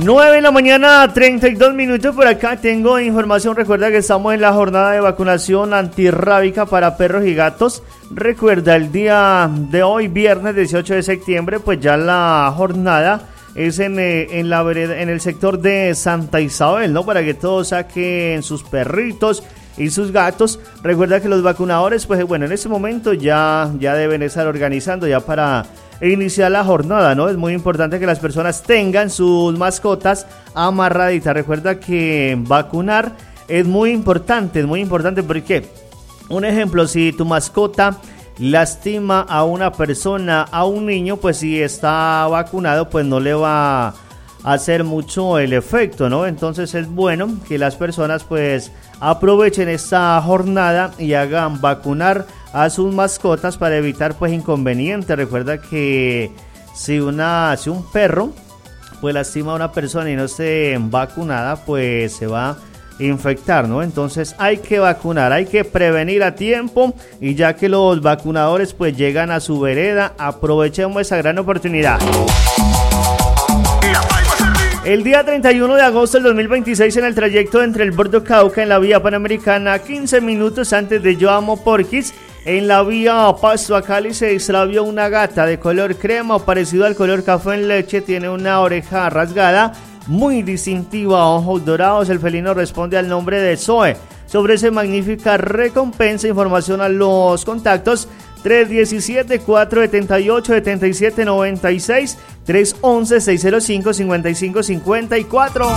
9 de la mañana, 32 minutos. Por acá tengo información. Recuerda que estamos en la jornada de vacunación antirrábica para perros y gatos. Recuerda, el día de hoy, viernes 18 de septiembre, pues ya la jornada es en la vereda, en el sector de Santa Isabel, ¿no? Para que todos saquen sus perritos y sus gatos. Recuerda que los vacunadores, pues bueno, en este momento ya deben estar organizando ya para iniciar la jornada, ¿no? Es muy importante que las personas tengan sus mascotas amarraditas. Recuerda que vacunar es muy importante porque, un ejemplo, si tu mascota lastima a una persona, a un niño, pues si está vacunado, pues no le va a hacer mucho el efecto, ¿no? Entonces es bueno que las personas pues aprovechen esta jornada y hagan vacunar a sus mascotas para evitar pues inconvenientes. Recuerda que si un perro pues lastima a una persona y no esté vacunada, pues se va a infectar, ¿no? Entonces hay que vacunar, hay que prevenir a tiempo, y ya que los vacunadores pues llegan a su vereda, aprovechemos esa gran oportunidad. El día 31 de agosto del 2026, en el trayecto entre el Bordo Cauca en la vía Panamericana, 15 minutos antes de Yo Amo Porquis, en la vía Pasto a Cali, se extravió una gata de color crema o parecido al color café en leche. Tiene una oreja rasgada, muy distintiva, ojos dorados. El felino responde al nombre de Zoe. Sobre esa magnífica recompensa, información a los contactos 317-478-7796, 311-605-5554.